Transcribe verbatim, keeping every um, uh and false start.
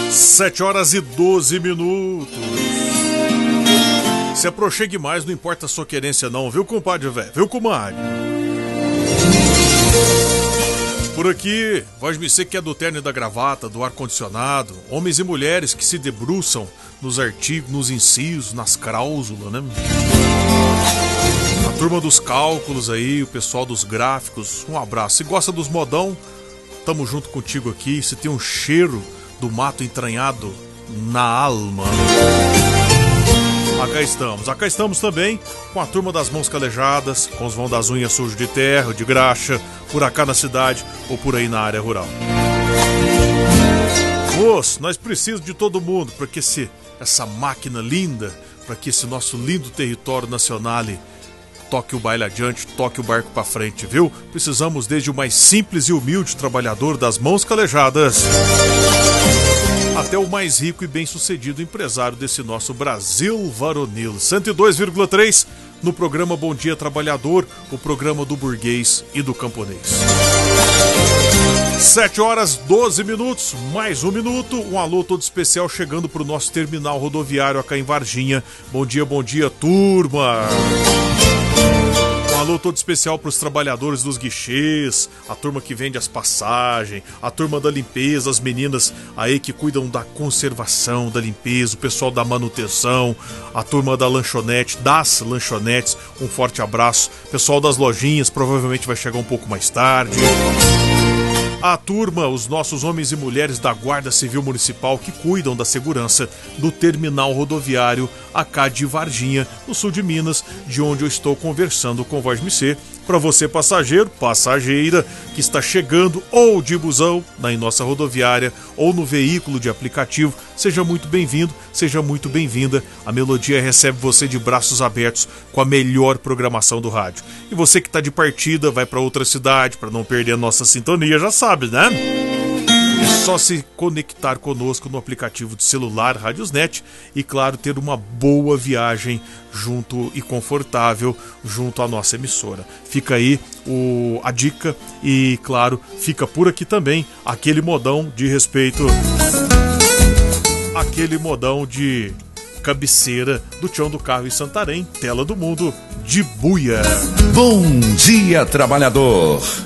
Sete horas e doze minutos. Se aproxime mais, não importa a sua querência não, viu, compadre velho? Viu, comadre? Por aqui, voz me ser que é do terno e da gravata, do ar-condicionado, homens e mulheres que se debruçam nos artigos, nos incisos, nas cláusulas, né? A turma dos cálculos aí, o pessoal dos gráficos, um abraço. Se gosta dos modão, tamo junto contigo aqui. Se tem um cheiro do mato entranhado na alma, acá estamos. Acá estamos também com a turma das mãos calejadas, com os vão das unhas sujos de terra, de graxa, por acá na cidade ou por aí na área rural. Moço, nós precisamos de todo mundo para que esse, essa máquina linda, para que esse nosso lindo território nacional toque o baile adiante, toque o barco para frente, viu? Precisamos desde o mais simples e humilde trabalhador das mãos calejadas até o mais rico e bem-sucedido empresário desse nosso Brasil varonil. cento e dois vírgula três no programa Bom Dia Trabalhador, o programa do burguês e do camponês. Sete horas, doze minutos, mais um minuto, um alô todo especial chegando pro nosso terminal rodoviário acá em Varginha. Bom dia, bom dia, turma! Um alô todo especial para os trabalhadores dos guichês, a turma que vende as passagens, a turma da limpeza, as meninas aí que cuidam da conservação, da limpeza, o pessoal da manutenção, a turma da lanchonete, das lanchonetes, um forte abraço. Pessoal das lojinhas, provavelmente vai chegar um pouco mais tarde. A turma, os nossos homens e mulheres da Guarda Civil Municipal que cuidam da segurança do terminal rodoviário acá de Varginha, no sul de Minas, de onde eu estou conversando com Voz M C. Para você, passageiro, passageira, que está chegando ou de busão na nossa rodoviária ou no veículo de aplicativo, seja muito bem-vindo, seja muito bem-vinda. A Melodia recebe você de braços abertos com a melhor programação do rádio. E você que está de partida, vai para outra cidade para não perder a nossa sintonia, já sabe, né? É só se conectar conosco no aplicativo de celular Radiosnet e, claro, ter uma boa viagem junto e confortável junto à nossa emissora. Fica aí o, a dica e, claro, fica por aqui também aquele modão de respeito, aquele modão de cabeceira do chão do carro em Santarém, tela do mundo de buia. Bom dia, trabalhador!